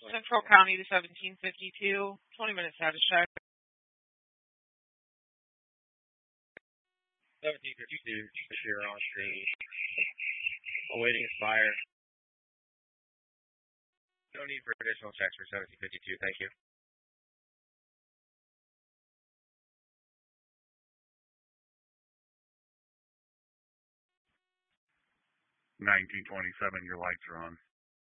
Central County to 1752. 20-minute status check. 1752, here on screen. Awaiting expire. No need for additional checks for 1752, thank you. 1927, your lights are on.